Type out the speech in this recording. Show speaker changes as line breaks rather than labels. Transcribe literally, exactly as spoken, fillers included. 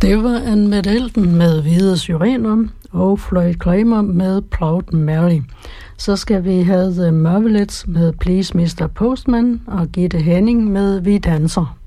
Det var Ann Medelten med Hvide Syrener og Floyd Kramer med Proud Mary. Så skal vi have The Marvelettes med Please mister Postman og Gitte Henning med Vi danser.